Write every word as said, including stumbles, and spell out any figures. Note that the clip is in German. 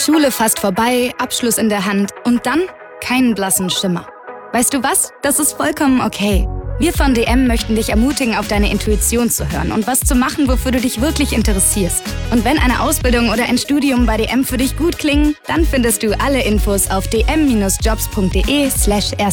Schule fast vorbei, Abschluss in der Hand und dann keinen blassen Schimmer. Weißt du was? Das ist vollkommen okay. Wir von D M möchten dich ermutigen, auf deine Intuition zu hören und was zu machen, wofür du dich wirklich interessierst. Und wenn eine Ausbildung oder ein Studium bei D M für dich gut klingen, dann findest du alle Infos auf d m Bindestrich jobs punkt d e slash